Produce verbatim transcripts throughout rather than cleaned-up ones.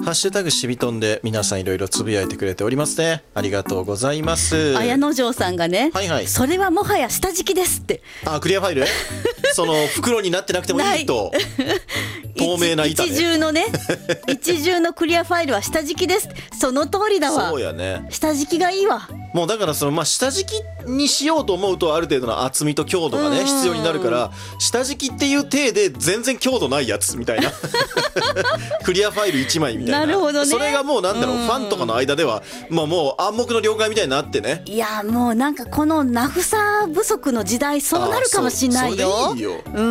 ハッシュタグしびとんで皆さんいろいろつぶやいてくれておりますね。ありがとうございます。 綾野城さんがね、 はいはい、 それはもはや下敷きですって。 あ、クリアファイルその袋になってなくてもいいと透明な板ね、 一重のね一重のクリアファイルは下敷きです。その通りだわ。 そうやね、 下敷きがいいわ。 もうだからそのまあ下敷きにしようと思うとある程度の厚みと強度がね必要になるから、下敷きっていう体で全然強度ないやつみたいなクリアファイルいちまいみたいな。 なるほどね。 それがもうなんだろう、ファンとかの間ではまあもう暗黙の了解みたいになってね。 いやもうなんかこの名札不足の時代そうなるかもしんないよ。 それでいいよ、うん、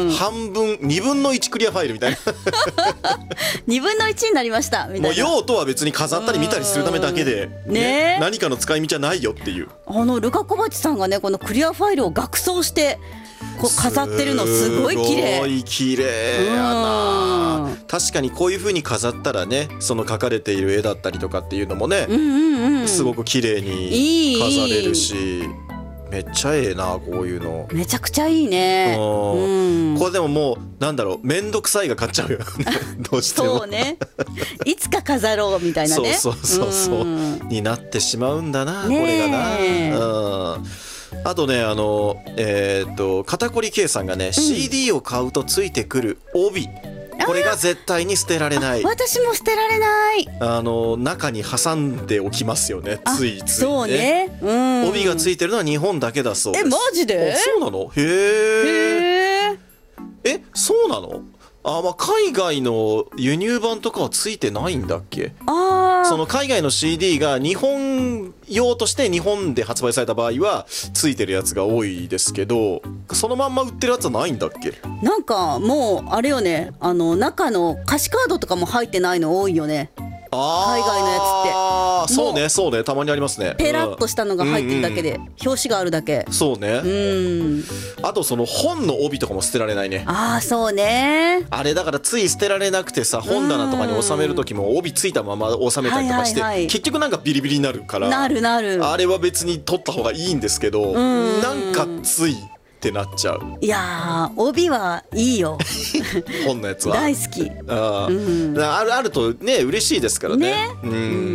半分にぶんのいちクリアファイルみたいなにぶんのいちになりましたみたいな。 もう用途は別に飾ったり見たりするためだけで、ねね、何かの使い道はないよっていう。 あのルカ小鉢さんがねこのクリアファイルを額装してこう飾ってるのすごい綺麗。 すごい綺麗やな。確かにこういう風に飾ったらね、その描かれている絵だったりとかっていうのもね、うんうんうん、すごく綺麗に飾れるし、いいめっちゃええなこういうの。 めちゃくちゃいいね。うん、 これでももうなんだろう、めんどくさいが勝っちゃうよどうしてもそうね、いつか飾ろうみたいなねそうそうそうそう、うん、になってしまうんだな、これがな。うん、あとね、あのえー、っと肩こり K さんがね、うん、シーディー を買うとついてくる帯、これが絶対に捨てられない。 私も捨てられない。あの中に挟んでおきますよね、ついついね。 そうね、うん、 帯がついてるのは日本だけだそうです。 え、マジで？ そうなの？へー。へー。え、そうなの？あ、まあ、海外の輸入版とかはついてないんだっけ？あ、その海外の シーディー が日本用として日本で発売された場合はついてるやつが多いですけど、そのまんま売ってるやつはないんだっけ？ なんかもうあれよね、あの中の歌詞カードとかも入ってないの多いよね。海外のやつって。 ああ、そうねそうね、たまにありますね。 ペラッとしたのが入ってるだけで、うんうん、表紙があるだけ。 そうね。うん。あとその本の帯とかも捨てられないね。 ああ、そうね。 あれだからつい捨てられなくてさ、本棚とかに収める時も帯ついたまま収めたりとかして、はいはいはい、結局なんかビリビリになるから。なるなる。あれは別に取った方がいいんですけど、なんかついってなっちゃう。 いやー、帯はいいよ本のやつは大好き。 あ、うん、あるあるとね嬉しいですからね。ね、うん。